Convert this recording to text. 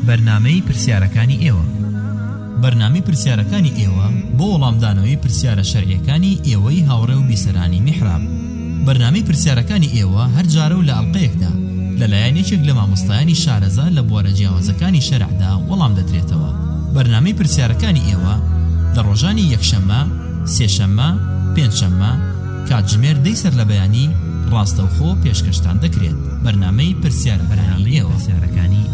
بەرنامەی پرسیارەکانی ئێوە. بەرنامەی پرسیارەکانی ئێوە بۆ وەڵامدانەوەی پرسیارە شەرعیەکانی ئێوەی هاوڕێ و بیسەرانی میحراب. بەرنامەی پرسیارەکانی ئێوە هەر جارە و لە ئەڵقەیەکدا لەلایەن یەکێک لە مامۆستایانی شارەزا لە بوارە جیاوازەکانی شەرعدا وەڵام دەدرێتەوە. بەرنامەی پرسیارەکانی ئێوە لە ڕۆژانی یەکشەممە، سێشەممە، پێنجشەممە کاتژمێر 10 سەر لە بەیانی ڕاستەوخۆ پێشکەشتان دەکرێت. بەرنامەی پرسیارەکانی ئێوە.